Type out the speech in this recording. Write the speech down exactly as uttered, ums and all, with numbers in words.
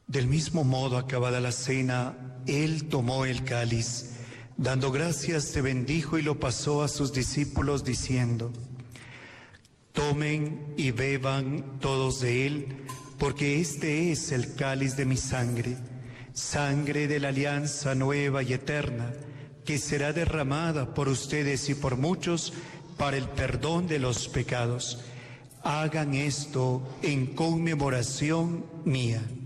Del mismo modo, acabada la cena, él tomó el cáliz, dando gracias, se bendijo y lo pasó a sus discípulos diciendo: tomen y beban todos de él, porque este es el cáliz de mi sangre, sangre de la alianza nueva y eterna, que será derramada por ustedes y por muchos para el perdón de los pecados. Hagan esto en conmemoración mía.